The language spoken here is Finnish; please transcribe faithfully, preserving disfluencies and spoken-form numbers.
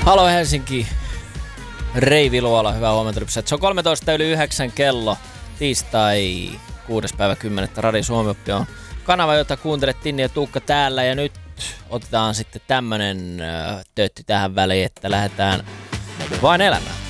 Halo Helsinki, Reivi Luola, hyvää huomenta Rypsät. Se on kolmetoista yli yhdeksän kello, tiistai kuudes päivä kymmenettä. Radio Suomi on kanava, jota kuuntelet Tinni ja Tuukka täällä. Ja nyt otetaan sitten tämmönen äh, töötti tähän väliin, että lähdetään vain elämään.